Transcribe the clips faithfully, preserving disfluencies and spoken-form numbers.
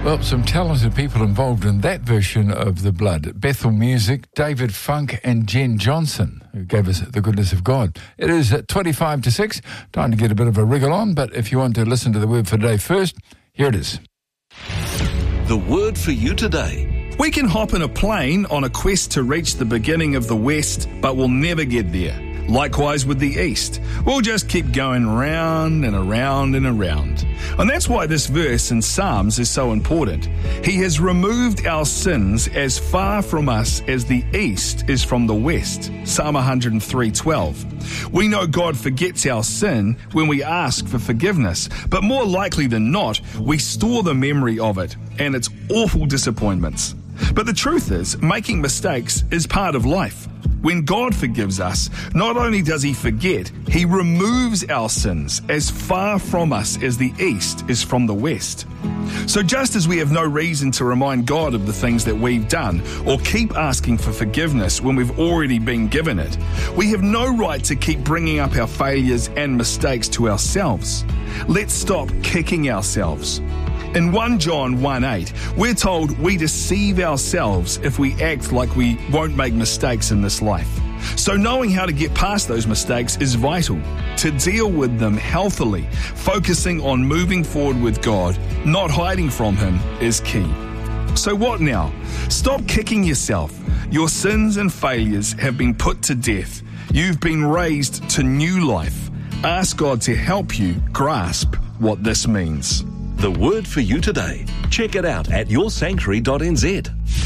Well, some talented people involved in that version of The Blood. Bethel Music, David Funk and Jen Johnson, who gave us The Goodness of God. It is at twenty-five to six. Time to get a bit of a wriggle on, but if you want to listen to the word for today first, here it is. The word for you today. We can hop in a plane on a quest to reach the beginning of the West, but we'll never get there. Likewise with the East. We'll just keep going round and around and around. And that's why this verse in Psalms is so important. He has removed our sins as far from us as the East is from the West. Psalm one hundred three twelve. We know God forgets our sin when we ask for forgiveness, but more likely than not, we store the memory of it and its awful disappointments. But the truth is, making mistakes is part of life. When God forgives us, not only does He forget, He removes our sins as far from us as the East is from the West. So just as we have no reason to remind God of the things that we've done or keep asking for forgiveness when we've already been given it, we have no right to keep bringing up our failures and mistakes to ourselves. Let's stop kicking ourselves. In First John one eight, we're told we deceive ourselves if we act like we won't make mistakes in this life. So knowing how to get past those mistakes is vital. To deal with them healthily, focusing on moving forward with God, not hiding from Him, is key. So what now? Stop kicking yourself. Your sins and failures have been put to death. You've been raised to new life. Ask God to help you grasp what this means. The word for you today. Check it out at your sanctuary dot n z.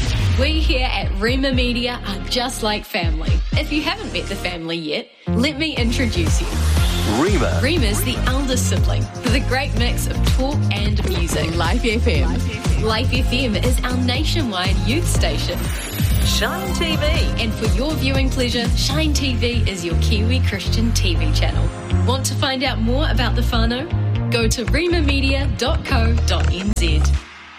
We here at Rima Media are just like family. If you haven't met the family yet, let me introduce you. Rima. Rima's the eldest sibling with a great mix of talk and music. Life F M. Life F M is our nationwide youth station. Shine T V. And for your viewing pleasure, Shine T V is your Kiwi Christian T V channel. Want to find out more about the whānau? Go to rima media dot co dot n z.